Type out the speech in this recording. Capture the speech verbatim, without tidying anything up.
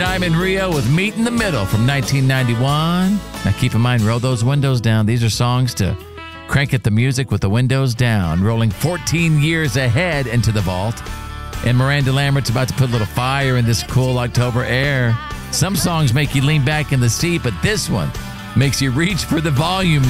Diamond Rio with Meet in the Middle from nineteen ninety-one. Now keep in mind, roll those windows down. These are songs to crank at the music with the windows down, rolling fourteen years ahead into the vault. And Miranda Lambert's about to put a little fire in this cool October air. Some songs make you lean back in the seat, but this one makes you reach for the volume